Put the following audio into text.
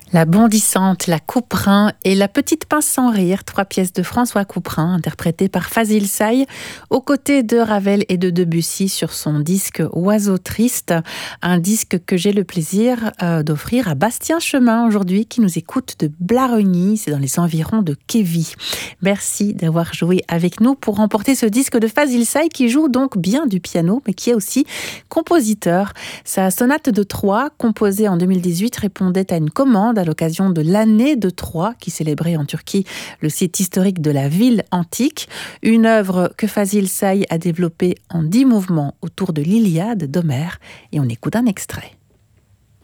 La bondissante, la Couperin et la petite pince sans rire, 3 pièces de François Couperin, interprétées par Fazil Say, aux côtés de Ravel et de Debussy sur son disque Oiseau triste, un disque que j'ai le plaisir d'offrir à Bastien Chemin aujourd'hui, qui nous écoute de Blareny, c'est dans les environs de Kévy. Merci d'avoir joué avec nous pour remporter ce disque de Fazil Say, qui joue donc bien du piano, mais qui est aussi compositeur. Sa sonate de Troie, composée en 2018, répondait à une commande à l'occasion de l'année de Troie, qui célébrait en Turquie le site historique de la ville antique. Une œuvre que Fazil Say a développée en 10 mouvements autour de l'Iliade d'Homère. Et on écoute un extrait.